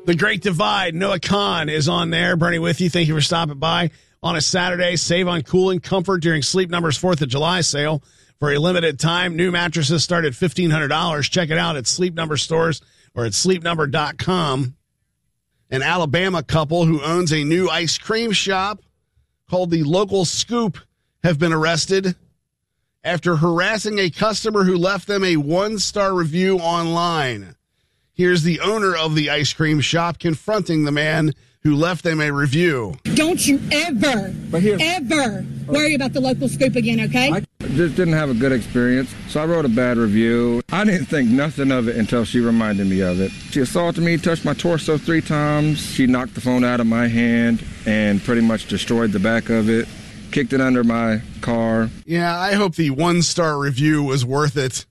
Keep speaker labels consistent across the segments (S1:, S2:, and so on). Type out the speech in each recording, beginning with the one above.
S1: The Great Divide, Noah Khan is on there. Bernie with you. Thank you for stopping by on a Saturday. Save on cooling comfort during Sleep Number's 4th of July sale. For a limited time, new mattresses start at $1,500. Check it out at Sleep Number stores or at sleepnumber.com. An Alabama couple who owns a new ice cream shop called the Local Scoop have been arrested after harassing a customer who left them a 1-star review online. Here's the owner of the ice cream shop confronting the man who left them a review.
S2: Don't you ever worry about the Local Scoop again, okay?
S3: I just didn't have a good experience, so I wrote a bad review. I didn't think nothing of it until she reminded me of it. She assaulted me, touched my torso 3 times. She knocked the phone out of my hand and pretty much destroyed the back of it, kicked it under my car.
S1: Yeah, I hope the 1-star review was worth it.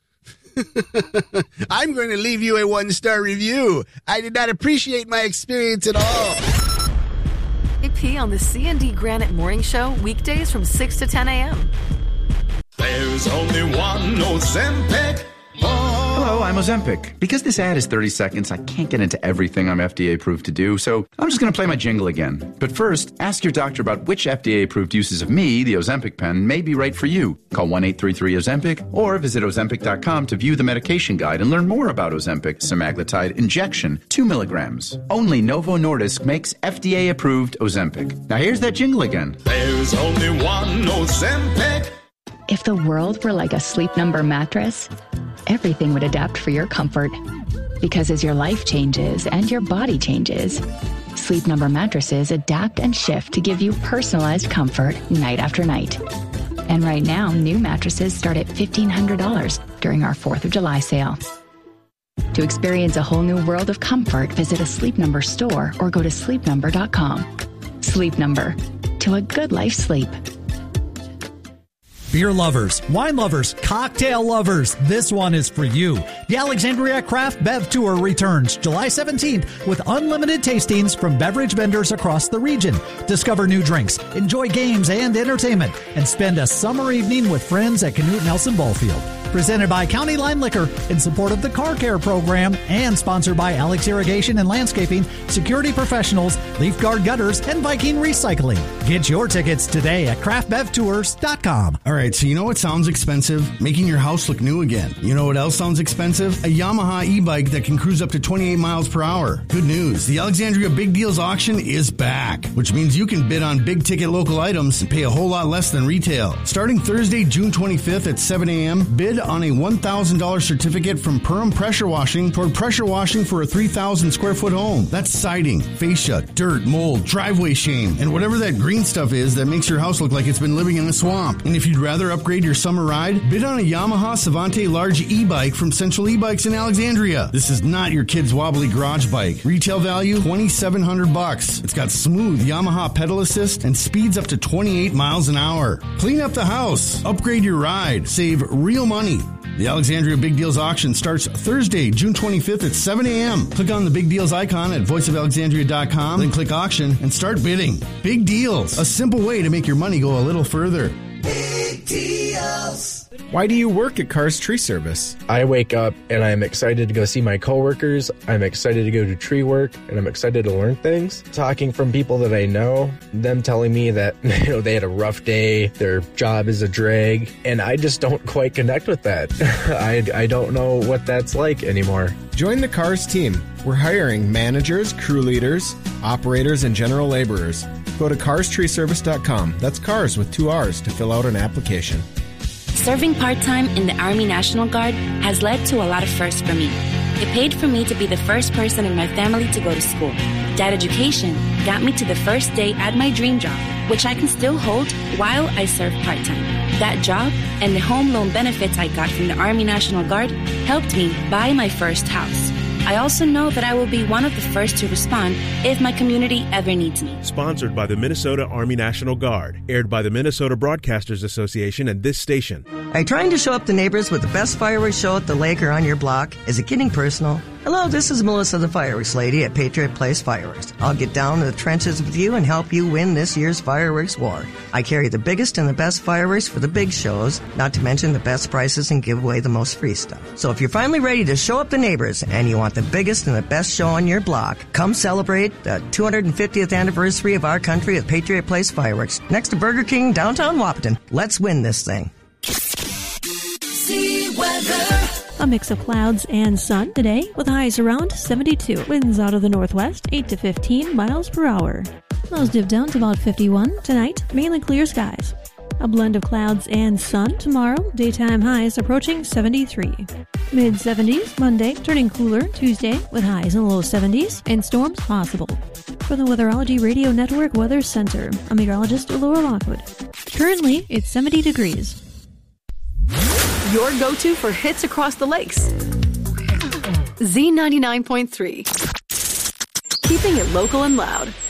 S1: I'm going to leave you a 1-star review. I did not appreciate my experience at all.
S4: AP on the C&D Granite Morning Show, weekdays from 6 to 10 a.m.
S5: There's only one Ozempic.
S6: Hello, I'm Ozempic. Because this ad is 30 seconds, I can't get into everything I'm FDA approved to do, so I'm just going to play my jingle again. But first, ask your doctor about which FDA approved uses of me, the Ozempic pen, may be right for you. Call 1-833-OZEMPIC or visit Ozempic.com to view the medication guide and learn more about Ozempic semaglutide injection, 2 milligrams. Only Novo Nordisk makes FDA approved Ozempic. Now here's that jingle again.
S5: There's only one Ozempic.
S7: If the world were like a Sleep Number mattress, everything would adapt for your comfort. Because as your life changes and your body changes, Sleep Number mattresses adapt and shift to give you personalized comfort night after night. And right now, new mattresses start at $1,500 during our 4th of July sale. To experience a whole new world of comfort, visit a Sleep Number store or go to sleepnumber.com. Sleep Number. To a good life sleep.
S8: Beer lovers, wine lovers, cocktail lovers, this one is for you. The Alexandria Craft Bev Tour returns July 17th with unlimited tastings from beverage vendors across the region. Discover new drinks, enjoy games and entertainment, and spend a summer evening with friends at Canute Nelson Ballfield. Presented by County Line Liquor in support of the Car Care Program and sponsored by Alex Irrigation and Landscaping, Security Professionals, Leaf Guard Gutters, and Viking Recycling. Get your tickets today at craftbevtours.com.
S9: All right, so you know what sounds expensive? Making your house look new again. You know what else sounds expensive? A Yamaha e-bike that can cruise up to 28 miles per hour. Good news, the Alexandria Big Deals Auction is back, which means you can bid on big-ticket local items and pay a whole lot less than retail. Starting Thursday, June 25th at 7 a.m., bid on a $1,000 certificate from Perham Pressure Washing toward pressure washing for a 3,000 square foot home. That's siding, fascia, dirt, mold, driveway shame, and whatever that green stuff is that makes your house look like it's been living in a swamp. And if you'd rather upgrade your summer ride, bid on a Yamaha Savante large e-bike from Central E-Bikes in Alexandria. This is not your kid's wobbly garage bike. Retail value, $2,700. It's got smooth Yamaha pedal assist and speeds up to 28 miles an hour. Clean up the house, upgrade your ride, save real money. The Alexandria Big Deals Auction starts Thursday, June 25th at 7 a.m. Click on the Big Deals icon at voiceofalexandria.com, then click auction and start bidding. Big Deals, a simple way to make your money go a little further.
S5: Big deals.
S10: Why do you work at Cars Tree Service?
S11: I wake up and I'm excited to go see my coworkers. I'm excited to go to tree work, and I'm excited to learn things. Talking from people that I know, them telling me that they had a rough day, their job is a drag, and I just don't quite connect with that. I don't know what that's like anymore.
S10: Join the Cars team. We're hiring managers, crew leaders, operators, and general laborers. Go to carstreeservice.com. That's cars with 2 R's to fill out an application.
S12: Serving part-time in the Army National Guard has led to a lot of firsts for me. It paid for me to be the first person in my family to go to school. That education got me to the first day at my dream job, which I can still hold while I serve part-time. That job and the home loan benefits I got from the Army National Guard helped me buy my first house. I also know that I will be one of the first to respond if my community ever needs me.
S13: Sponsored by the Minnesota Army National Guard. Aired by the Minnesota Broadcasters Association and this station.
S14: Are you trying to show up to neighbors with the best fireworks show at the lake or on your block? Is it getting personal? Hello, this is Melissa the Fireworks Lady at Patriot Place Fireworks. I'll get down to the trenches with you and help you win this year's fireworks war. I carry the biggest and the best fireworks for the big shows, not to mention the best prices and give away the most free stuff. So if you're finally ready to show up the neighbors and you want the biggest and the best show on your block, come celebrate the 250th anniversary of our country at Patriot Place Fireworks, next to Burger King, downtown Wahpeton. Let's win this thing.
S15: See weather. A mix of clouds and sun today with highs around 72. Winds out of the northwest 8 to 15 miles per hour. Those dip down to about 51 tonight, mainly clear skies. A blend of clouds and sun tomorrow, daytime highs approaching 73. Mid-70s Monday, turning cooler Tuesday with highs in the low 70s and storms possible. For the Weatherology Radio Network Weather Center, I'm meteorologist Laura Lockwood. Currently, it's 70 degrees.
S4: Your go-to for hits across the lakes. Z99.3. Keeping it local and loud.